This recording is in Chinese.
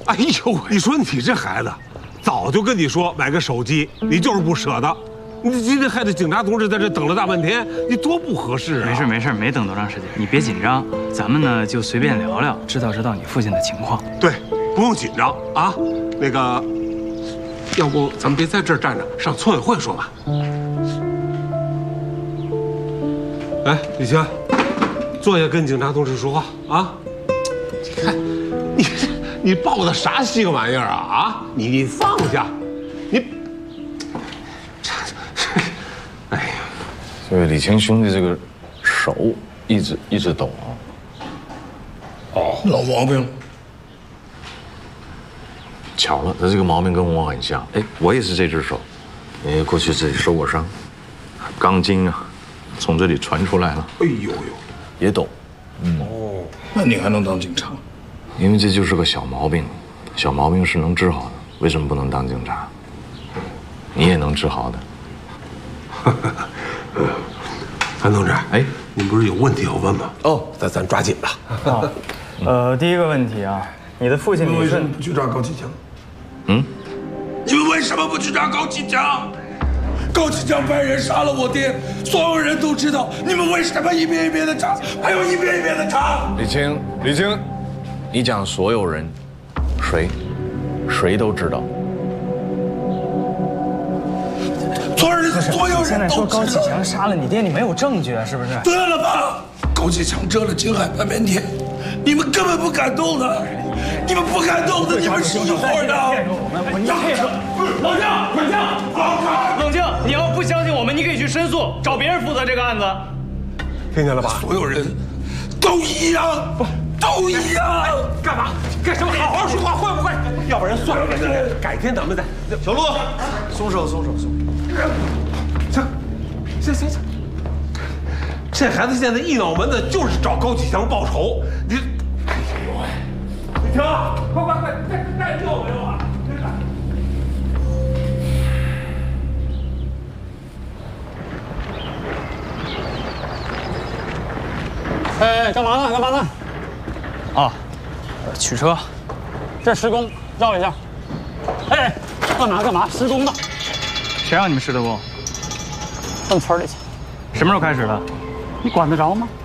哎呦，你说你这孩子，早就跟你说买个手机，你就是不舍得。你今天害得警察同志在这等了大半天，你多不合适啊！ 没事没事，没等多长时间，你别紧张，咱们呢就随便聊聊，知道你父亲的情况。 对，不用紧张啊。那个，要不咱们别在这儿站着，上村委会说吧。来，李青，坐下跟警察同志说话啊。你看，你抱的啥稀个玩意儿啊？啊，你放下，你。哎呀， 所以李青兄弟这个手一直抖啊。 哦，老毛病。 巧了，他这个毛病跟我很像。哎，我也是这只手，因为过去这里受过伤，钢筋啊，从这里传出来了。 哎呦呦， 也抖。 哦，那你还能当警察？ 因为这就是个小毛病，小毛病是能治好的，为什么不能当警察？你也能治好的。 韩同志， 哎， 您不是有问题要问吗？哦，咱抓紧吧。 第一个问题啊，你的父亲为什么不去抓高启强？你们为什么不去抓高启强？高启强派人杀了我爹，所有人都知道，你们为什么一遍一遍的查，还有一遍一遍的查？ 李青，你讲所有人，谁都知道。 所有人现在说都知道。 高启强杀了你爹，你没有证据啊，是不是？ 对了吧？高启强折了京海半边天，你们根本不敢动的，你们不敢动的，你们是一伙的。 你配合，冷静！你要不相信我们，你可以去申诉，找别人负责这个案子。 听见了吧？ 所有人都一样，都一样。 干嘛？干什么？好好说话，会不会？要不然算了，改天咱们再。小陆，松手。行。这孩子现在一脑门子就是找高启强报仇。你，哎呦喂！李婷，快，带救没有啊？ 哎，干嘛呢？ 啊，取车。 这施工，绕一下。哎，干嘛？施工呢？ 谁让你们施的工？ 奔村里去。 什么时候开始的？ 你管得着吗？